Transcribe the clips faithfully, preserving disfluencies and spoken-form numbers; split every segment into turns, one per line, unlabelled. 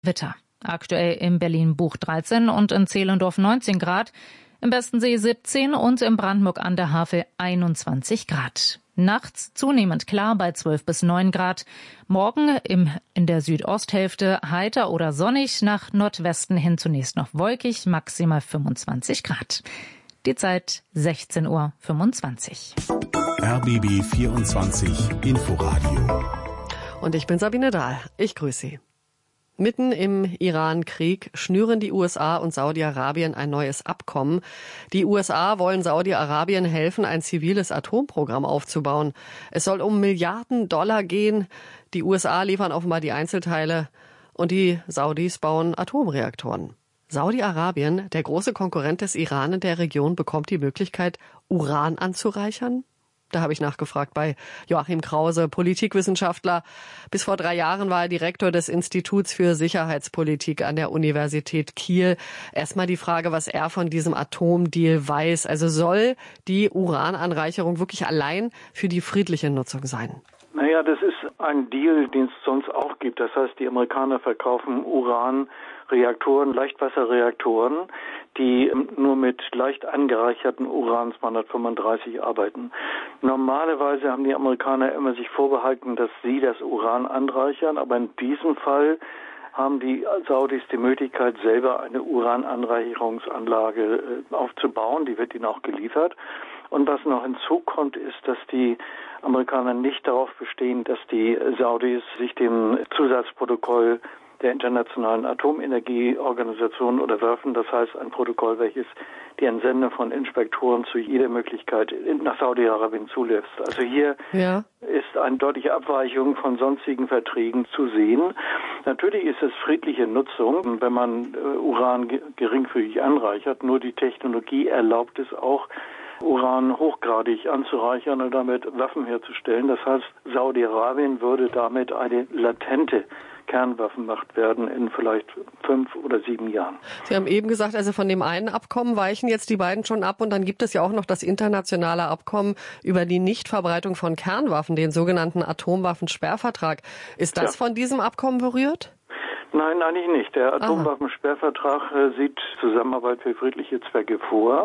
Wetter. Aktuell in Berlin-Buch dreizehn und in Zehlendorf neunzehn Grad, im Bestensee siebzehn und in Brandenburg an der Havel einundzwanzig Grad. Nachts zunehmend klar bei zwölf bis neun Grad. Morgen im, in der Südosthälfte heiter oder sonnig, nach Nordwesten hin zunächst noch wolkig, maximal fünfundzwanzig Grad. Die Zeit sechzehn Uhr fünfundzwanzig.
R B B vierundzwanzig Inforadio.
Und ich bin Sabine Dahl. Ich grüße Sie. Mitten im Iran-Krieg schnüren die U S A und Saudi-Arabien ein neues Abkommen. Die U S A wollen Saudi-Arabien helfen, ein ziviles Atomprogramm aufzubauen. Es soll um Milliarden Dollar gehen. Die U S A liefern offenbar die Einzelteile und die Saudis bauen Atomreaktoren. Saudi-Arabien, der große Konkurrent des Iran in der Region, bekommt die Möglichkeit, Uran anzureichern? Da habe ich nachgefragt bei Joachim Krause, Politikwissenschaftler. Bis vor drei Jahren war er Direktor des Instituts für Sicherheitspolitik an der Universität Kiel. Erstmal die Frage, was er von diesem Atomdeal weiß. Also soll die Urananreicherung wirklich allein für die friedliche Nutzung sein?
Naja, das ist ein Deal, den es sonst auch gibt. Das heißt, die Amerikaner verkaufen Uranreaktoren, Leichtwasserreaktoren, die nur mit leicht angereicherten Uran zweihundertfünfunddreißig arbeiten. Normalerweise haben die Amerikaner immer sich vorbehalten, dass sie das Uran anreichern, aber in diesem Fall haben die Saudis die Möglichkeit, selber eine Urananreicherungsanlage aufzubauen. Die wird ihnen auch geliefert. Und was noch hinzukommt, ist, dass die Amerikaner nicht darauf bestehen, dass die Saudis sich dem Zusatzprotokoll der Internationalen Atomenergieorganisation unterwerfen. Das heißt, ein Protokoll, welches die Entsendung von Inspektoren zu jeder Möglichkeit nach Saudi-Arabien zulässt. Also hier ja. ist eine deutliche Abweichung von sonstigen Verträgen zu sehen. Natürlich ist es friedliche Nutzung, wenn man Uran geringfügig anreichert. Nur die Technologie erlaubt es auch, Uran hochgradig anzureichern und damit Waffen herzustellen. Das heißt, Saudi-Arabien würde damit eine latente Kernwaffenmacht werden in vielleicht fünf oder sieben Jahren.
Sie haben eben gesagt, also von dem einen Abkommen weichen jetzt die beiden schon ab und dann gibt es ja auch noch das internationale Abkommen über die Nichtverbreitung von Kernwaffen, den sogenannten Atomwaffensperrvertrag. Ist das ja. von diesem Abkommen berührt?
Nein, eigentlich nicht. Der Atomwaffensperrvertrag äh, sieht Zusammenarbeit für friedliche Zwecke vor.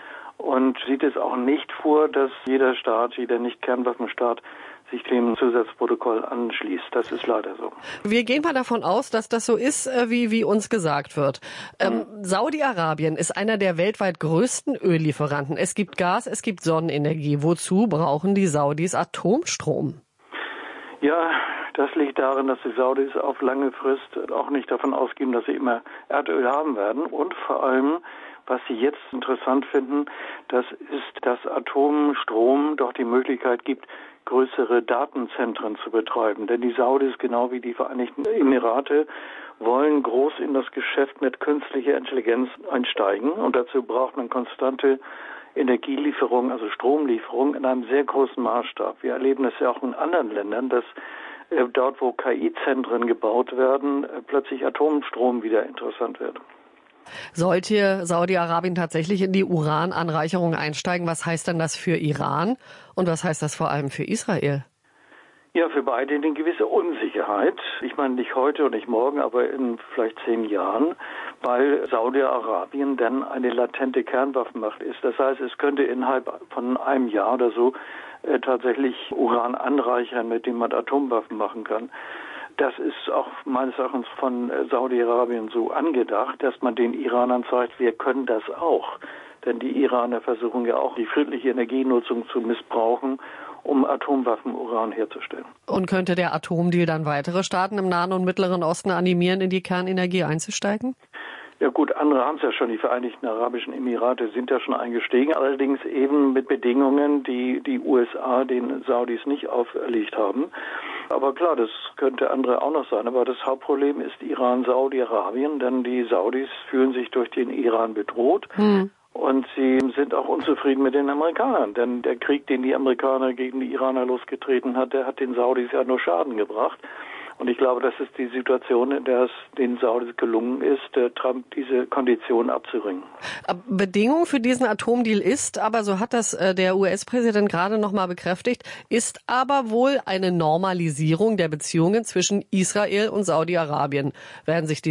Und sieht es auch nicht vor, dass jeder Staat, jeder Nicht-Kernwaffenstaat sich dem Zusatzprotokoll anschließt. Das ist leider so.
Wir gehen mal davon aus, dass das so ist, wie, wie uns gesagt wird. Ähm, mhm. Saudi-Arabien ist einer der weltweit größten Öllieferanten. Es gibt Gas, es gibt Sonnenenergie. Wozu brauchen die Saudis Atomstrom?
Ja, das liegt darin, dass die Saudis auf lange Frist auch nicht davon ausgehen, dass sie immer Erdöl haben werden. Und vor allem, was sie jetzt interessant finden, das ist, dass Atomstrom doch die Möglichkeit gibt, größere Datenzentren zu betreiben. Denn die Saudis, genau wie die Vereinigten Emirate, wollen groß in das Geschäft mit künstlicher Intelligenz einsteigen. Und dazu braucht man konstante Energielieferung, also Stromlieferung in einem sehr großen Maßstab. Wir erleben das ja auch in anderen Ländern, dass äh, dort, wo K I-Zentren gebaut werden, äh, plötzlich Atomstrom wieder interessant wird.
Sollte Saudi-Arabien tatsächlich in die Urananreicherung einsteigen, was heißt denn das für Iran und was heißt das vor allem für Israel?
Ja, für beide eine gewisse Unsicherheit. Ich meine nicht heute und nicht morgen, aber in vielleicht zehn Jahren, weil Saudi-Arabien dann eine latente Kernwaffenmacht ist. Das heißt, es könnte innerhalb von einem Jahr oder so äh, tatsächlich Uran anreichern, mit dem man Atomwaffen machen kann. Das ist auch meines Erachtens von Saudi-Arabien so angedacht, dass man den Iranern zeigt, wir können das auch. Denn die Iraner versuchen ja auch, die friedliche Energienutzung zu missbrauchen, um Atomwaffen-Uran herzustellen.
Und könnte der Atomdeal dann weitere Staaten im Nahen und Mittleren Osten animieren, in die Kernenergie einzusteigen?
Ja gut, andere haben es ja schon. Die Vereinigten Arabischen Emirate sind ja schon eingestiegen, allerdings eben mit Bedingungen, die die U S A den Saudis nicht auferlegt haben. Aber klar, das könnte andere auch noch sein. Aber das Hauptproblem ist Iran-Saudi-Arabien, denn die Saudis fühlen sich durch den Iran bedroht. Hm. Und sie sind auch unzufrieden mit den Amerikanern, denn der Krieg, den die Amerikaner gegen die Iraner losgetreten hat, der hat den Saudis ja nur Schaden gebracht. Und ich glaube, das ist die Situation, in der es den Saudis gelungen ist, äh, Trump diese Konditionen abzuringen.
Bedingung für diesen Atomdeal ist aber, so hat das äh, der U S-Präsident gerade noch mal bekräftigt, ist aber wohl eine Normalisierung der Beziehungen zwischen Israel und Saudi-Arabien. Werden sich die